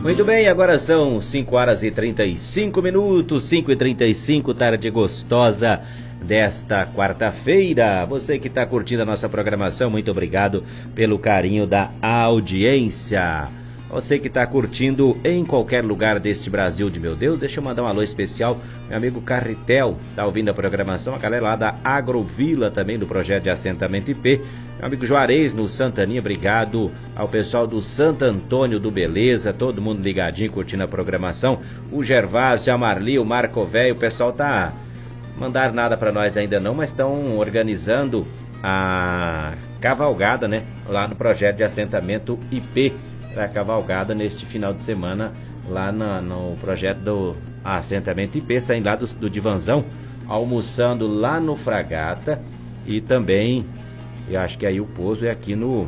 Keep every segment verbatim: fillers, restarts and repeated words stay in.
Muito bem, agora são cinco horas e trinta e cinco minutos, cinco e trinta e cinco, tarde gostosa desta quarta-feira. Você que está curtindo a nossa programação, muito obrigado pelo carinho da audiência. Você que está curtindo em qualquer lugar deste Brasil de meu Deus, deixa eu mandar um alô especial. Meu amigo Carretel está ouvindo a programação, a galera lá da Agrovila também, do projeto de assentamento I P. Meu amigo Juarez no Santaninha, obrigado ao pessoal do Santo Antônio do Beleza, todo mundo ligadinho, curtindo a programação. O Gervásio, a Marli, o Marco Velho, o pessoal tá... Mandaram nada para nós ainda não, mas estão organizando a cavalgada, né? Lá no projeto de assentamento I P. Para a cavalgada neste final de semana lá na, no projeto do assentamento I P, saindo lá do, do Divanzão, almoçando lá no Fragata e também, eu acho que aí o pouso é aqui no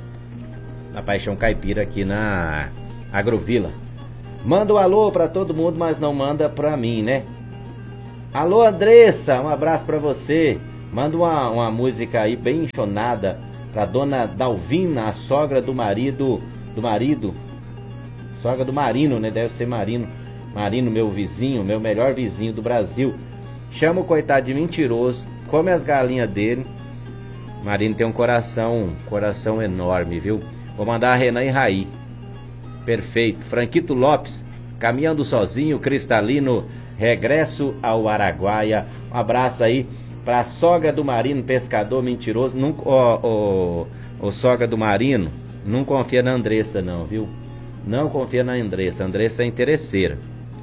na Paixão Caipira, aqui na Agrovila. Manda um alô para todo mundo, mas não manda para mim, né? Alô Andressa, um abraço para você. Manda uma, uma música aí bem enxonada para dona Dalvina, a sogra do marido do marido, sogra do Marino, né? Deve ser Marino. Marino, meu vizinho, meu melhor vizinho do Brasil. Chama o coitado de mentiroso, come as galinhas dele. Marino tem um coração, coração enorme, viu? Vou mandar a Renan e Raí. Perfeito. Franquito Lopes, caminhando sozinho, cristalino, regresso ao Araguaia. Um abraço aí pra sogra do Marino, pescador mentiroso. Nunca, ó, ó, ó, sogra do Marino, não confia na Andressa não, viu? Não confia na Andressa. A Andressa é interesseira.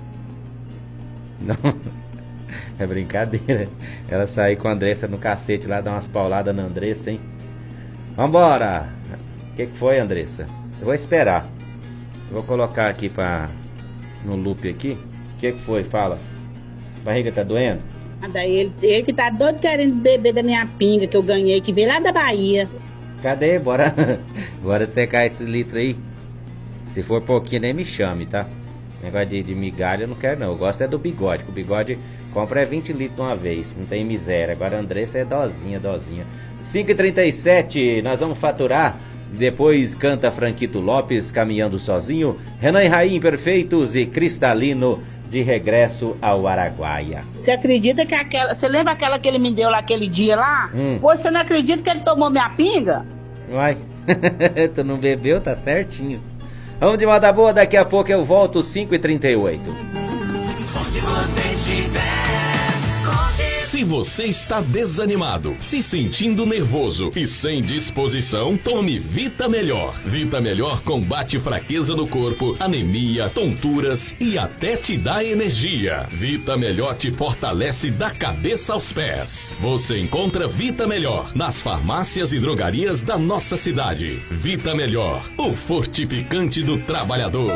Não. É brincadeira. Ela sair com a Andressa no cacete lá, dar umas pauladas na Andressa, hein? Vambora! O que, que foi, Andressa? Eu vou esperar. Eu vou colocar aqui pra... no loop aqui. O que, que foi? Fala. A barriga tá doendo? Ah, daí ele, ele que tá doido querendo beber da minha pinga que eu ganhei, que veio lá da Bahia. Cadê? Bora, bora secar esses litros aí. Se for pouquinho, nem me chame, tá? Negócio de, de migalha eu não quero não. Eu gosto é do bigode, que o bigode compra é vinte litros de uma vez. Não tem miséria. Agora a Andressa é dozinha, dozinha. cinco e trinta e sete, nós vamos faturar. Depois canta Franquito Lopes, caminhando sozinho. Renan e Raí, perfeitos e cristalino, de regresso ao Araguaia. Você acredita que aquela... Você lembra aquela que ele me deu lá aquele dia lá? Hum. Pô, você não acredita que ele tomou minha pinga? Uai, tu não bebeu, tá certinho. Vamos de moda boa, daqui a pouco eu volto, cinco e trinta e oito. Onde você estiver, se você está desanimado, se sentindo nervoso e sem disposição, tome Vita Melhor. Vita Melhor combate fraqueza no corpo, anemia, tonturas e até te dá energia. Vita Melhor te fortalece da cabeça aos pés. Você encontra Vita Melhor nas farmácias e drogarias da nossa cidade. Vita Melhor, o fortificante do trabalhador.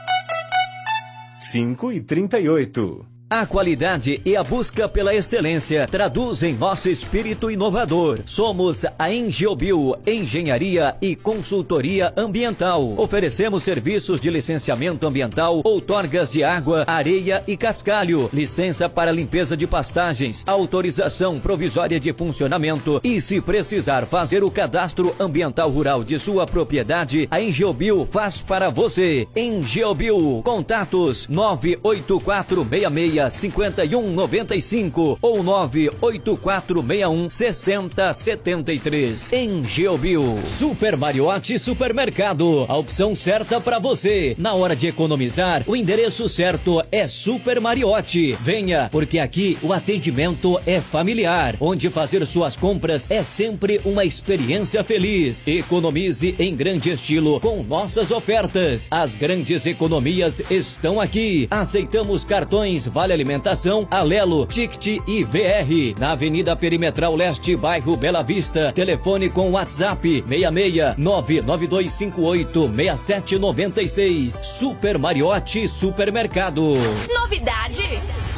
cinco e trinta e oito. A qualidade e a busca pela excelência traduzem nosso espírito inovador. Somos a Engiobio, Engenharia e Consultoria Ambiental. Oferecemos serviços de licenciamento ambiental, outorgas de água, areia e cascalho, licença para limpeza de pastagens, autorização provisória de funcionamento e, se precisar fazer o cadastro ambiental rural de sua propriedade, a Engiobio faz para você. Engiobio, contatos nove oito quatro seis seis cinco um nove cinco ou nove oito quatro seis um seis zero sete três. Engiobio. Super Mariotti Supermercado, a opção certa para você. Na hora de economizar, o endereço certo é Super Mariotti. Venha, porque aqui o atendimento é familiar, onde fazer suas compras é sempre uma experiência feliz. Economize em grande estilo com nossas ofertas. As grandes economias estão aqui. Aceitamos cartões Vale Alimentação, Alelo, Ticket e V R. Na Avenida Perimetral Leste, bairro Bela Vista. Telefone com WhatsApp seis seis nove nove dois cinco oito seis sete nove seis. Super Mariotti Supermercado. Novidade é com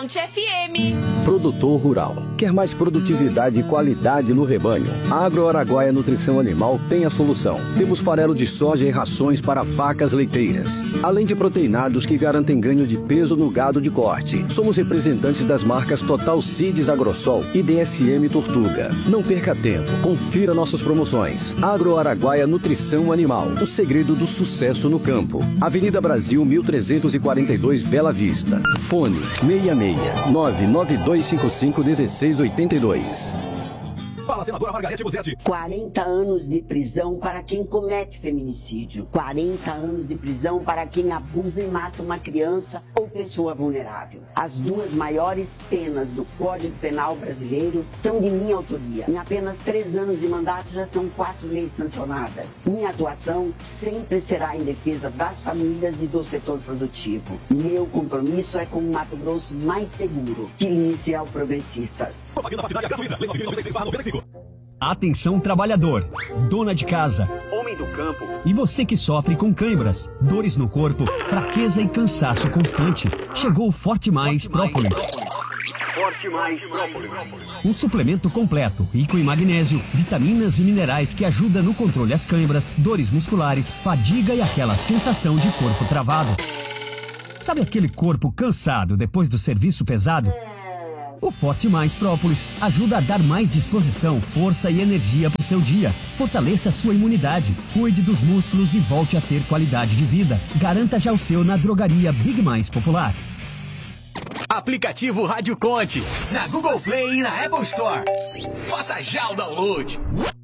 Conte F M. Produtor rural. Quer mais produtividade e qualidade no rebanho? A Agro Araguaia Nutrição Animal tem a solução. Temos farelo de soja e rações para vacas leiteiras, além de proteinados que garantem ganho de peso no gado de corte. Somos representantes das marcas Total Seeds Agrosol e D S M Tortuga. Não perca tempo, confira nossas promoções. Agro Araguaia Nutrição Animal, o segredo do sucesso no campo. Avenida Brasil mil trezentos e quarenta e dois, Bela Vista. Fone seis seis nove nove dois cinco cinco um seis oito dois. Fala, senadora Margarete Busetti. quarenta anos de prisão para quem comete feminicídio. quarenta anos de prisão para quem abusa e mata uma criança ou pessoa vulnerável. As duas maiores penas do Código Penal brasileiro são de minha autoria. Em apenas três anos de mandato já são quatro leis sancionadas. Minha atuação sempre será em defesa das famílias e do setor produtivo. Meu compromisso é com um Mato Grosso mais seguro. Tira Inicial Progressistas. Propaganda partidária gratuita. Lei nove mil e noventa e seis barra noventa e cinco. Atenção trabalhador, dona de casa, homem do campo e você que sofre com câimbras, dores no corpo, fraqueza e cansaço constante. Chegou o Forte Mais Própolis. Forte Mais Própolis. Um suplemento completo, rico em magnésio, vitaminas e minerais que ajuda no controle das câimbras, dores musculares, fadiga e aquela sensação de corpo travado. Sabe aquele corpo cansado depois do serviço pesado? O Forte Mais Própolis ajuda a dar mais disposição, força e energia para o seu dia. Fortaleça a sua imunidade, cuide dos músculos e volte a ter qualidade de vida. Garanta já o seu na drogaria Big Mais Popular. Aplicativo Rádio Conte, na Google Play e na Apple Store. Faça já o download.